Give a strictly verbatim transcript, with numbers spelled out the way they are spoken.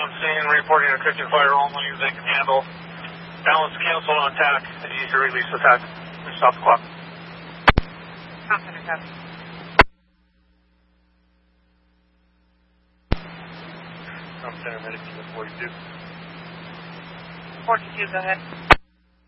on scene, reporting a kitchen fire only. They can handle. Balance canceled on attack. They need to release attack. Stop the clock. Tom Center, copy. Tom Center, medic to the forty-two. forty-two, go ahead.